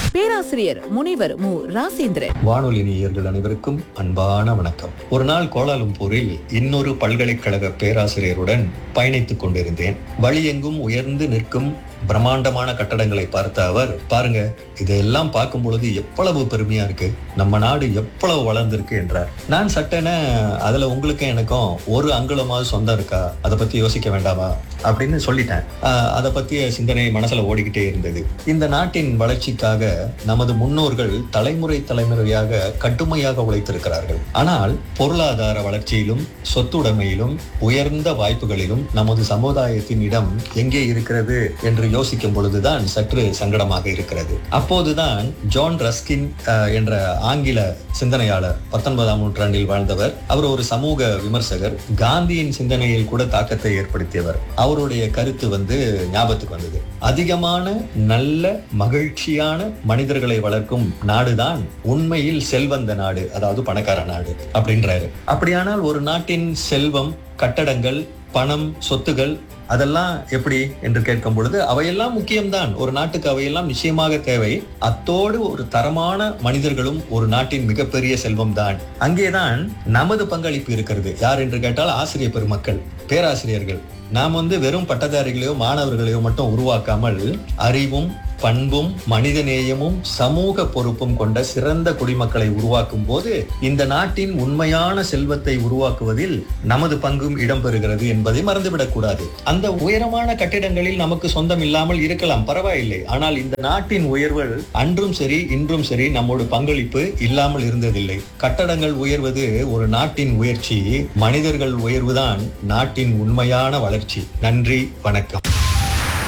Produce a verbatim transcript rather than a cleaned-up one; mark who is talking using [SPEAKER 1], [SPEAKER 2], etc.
[SPEAKER 1] பேராசிரியர் முனைவர் மு ராசேந்திரன்.
[SPEAKER 2] வானொலி நேயர்கள் அனைவருக்கும் அன்பான வணக்கம். ஒரு நாள் கோலாலம்பூரில் இன்னொரு பல்கலைக்கழக பேராசிரியருடன் பயணித்துக் கொண்டிருந்தேன். வழியெங்கும் உயர்ந்து நிற்கும் பிரம்மாண்டமான கட்டடங்களை பார்த்த அவர், பாருங்க, இதையெல்லாம் பார்க்கும் பொழுது எவ்வளவு பெருமையா இருக்கு, நம்ம நாடு எவ்வளவு வளர்ந்திருக்கு என்றார். நான் சட்டென, அதுல உங்களுக்கு எனக்கும் ஒரு அங்குலமாவது சொந்தம் இருக்கா, அதை பத்தி யோசிக்க வேண்டாமா அப்படின்னு சொல்லிட்டேன். அதை பத்திய சிந்தனை மனசுல ஓடிக்கிட்டே இருந்தது. இந்த நாட்டின் வளர்ச்சிக்காக நமது முன்னோர்கள் தலைமுறை தலைமுறையாக கடுமையாக உழைத்திருக்கிறார்கள். ஆனால் பொருளாதார வளர்ச்சியிலும் சொத்துடைமையிலும் உயர்ந்த வாய்ப்புகளிலும் நமது சமுதாயத்தின் இடம் எங்கே இருக்கிறது என்று யோசிக்கும் பொழுதுதான் சற்று சங்கடமாக இருக்கிறது. அப்போதுதான் ஜான் ரஸ்கின் என்ற ஆங்கில சிந்தனையாளர், பத்தொன்பதாம் நூற்றாண்டில் வாழ்ந்தவர். அவர் ஒரு சமூக விமர்சகர், காந்தியின் சிந்தனையில் கூட தாக்கத்தை ஏற்படுத்தியவர். அவருடைய கருத்து வந்து ஞாபகத்துக்கு வந்தது. அதிகமான நல்ல மகிழ்ச்சியான மனிதர்களை வளர்க்கும் நாடுதான் உண்மையில் செல்வந்த நாடு, அதாவது பணக்கார நாடு அப்படின்றாரு. அப்படியானால் ஒரு நாட்டின் செல்வம், கட்டடங்கள், பணம், சொத்துகள் அதெல்லாம் எப்படி என்று கேட்கும் பொழுது அவையெல்லாம் முக்கியம்தான். ஒரு நாட்டுக்கு அவையெல்லாம் நிச்சயமாக தேவை. அத்தோடு ஒரு தரமான மனிதர்களும் ஒரு நாட்டின் மிகப்பெரிய செல்வம் தான். அங்கேதான் நமது பங்களிப்பு இருக்கிறது. யார் என்று கேட்டால் ஆசிரியர் பெருமக்கள், பேராசிரியர்கள். நாம் வந்து வெறும் பட்டதாரிகளையோ மாணவர்களையோ மட்டும் உருவாக்காமல் அறிவும் பண்பும் மனிதநேயமும் சமூக பொறுப்பும் கொண்ட சிறந்த குடிமக்களை உருவாக்கும் போது இந்த நாட்டின் உண்மையான செல்வத்தை உருவாக்குவதில் நமது பங்கும் இடம்பெறுகிறது என்பதை மறந்துவிடக் கூடாது. அந்த உயரமான கட்டிடங்களில் நமக்கு சொந்தம் இல்லாமல் இருக்கலாம், பரவாயில்லை. ஆனால் இந்த நாட்டின் உயர்வுகள் அன்றும் சரி இன்றும் சரி நம்மோட பங்களிப்பு இல்லாமல் இருந்ததில்லை. கட்டடங்கள் உயர்வது ஒரு நாட்டின் உயர்ச்சி, மனிதர்கள் உயர்வுதான் நாட்டின் உண்மையான வளர்ச்சி. நன்றி, வணக்கம்.